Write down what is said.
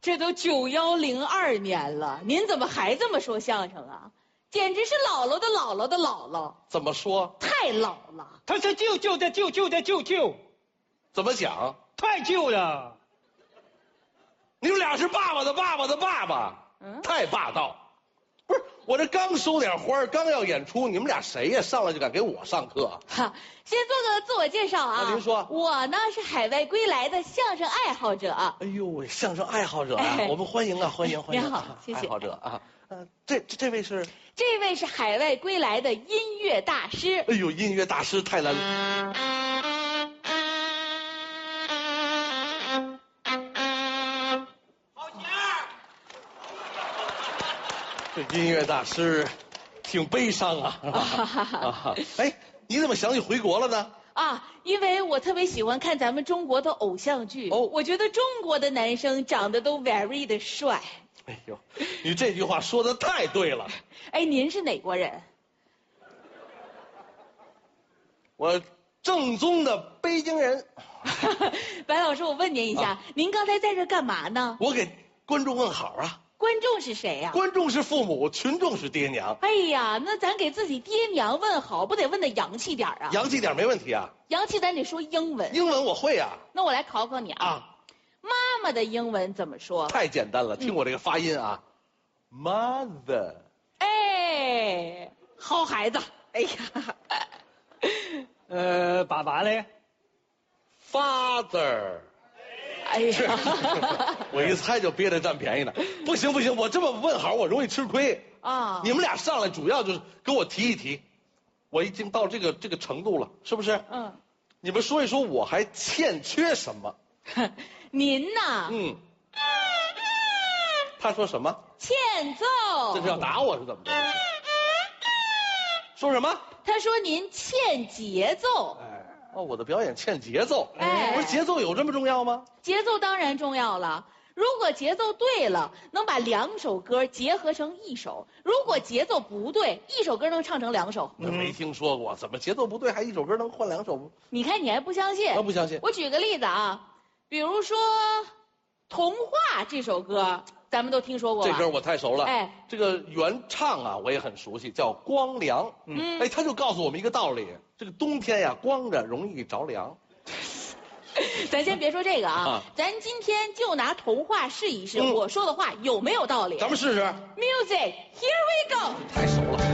这都9102年了，您怎么还这么说相声啊？简直是姥姥的姥姥的姥姥。 怎么说？ 太老了。 他是舅舅的舅舅的舅舅， 怎么讲？ 太旧了。 你们俩是爸爸的爸爸的爸爸，太霸道。不是，我这刚收点花，刚要演出，你们俩谁呀？上来就敢给我上课？ 哈，先做个自我介绍啊。 那您说， 我呢是海外归来的相声爱好者。 哎呦，相声爱好者啊，我们欢迎啊，欢迎欢迎。 您好，谢谢。 爱好者啊，这位是？ 这位是海外归来的音乐大师。 哎呦，音乐大师太难。这音乐大师，挺悲伤啊。哎，你怎么想起回国了呢？ 啊，因为我特别喜欢看咱们中国的偶像剧。哦，我觉得中国的男生长得都 very 的帅。 哎呦，你这句话说的太对了。 哎，您是哪国人？ 我正宗的北京人。 白老师，我问您一下，您刚才在这干嘛呢？ 我给观众问好啊。 观众是谁呀？ 观众是父母，群众是爹娘。 哎呀，那咱给自己爹娘问好，不得问得洋气点啊？ 洋气点没问题啊。 洋气咱得说英文。 英文我会啊。 那我来考考你啊。妈妈的英文怎么说？ 太简单了，听我这个发音啊。Mother。 哎，好孩子。哎呀。 爸爸嘞 ？Father。 哎呀， 我一猜就憋着占便宜呢。不行不行，我这么问好，我容易吃亏啊。你们俩上来主要就是跟我提一提，我已经到这个程度了，是不是？你们说一说，我还欠缺什么？ 您呐？ 他说什么？ 欠揍。 这是要打我是怎么着？说什么？ 他说您欠节奏。 哦，我的表演欠节奏。不是节奏有这么重要吗？ 节奏当然重要了。如果节奏对了，能把2首歌结合成1首；如果节奏不对，1首歌能唱成2首。 没听说过，怎么节奏不对还1首歌能换2首？ 你看你还不相信？ 我不相信。 我举个例子啊，比如说《童话》这首歌，咱们都听说过吧？ 这歌我太熟了。 哎， 这个原唱啊，我也很熟悉，叫光良。哎，他就告诉我们一个道理：这个冬天呀，光着容易着凉。 咱先别说这个啊，咱今天就拿童话试一试，我说的话有没有道理？ 咱们试试。 Music, here we go。 太熟了。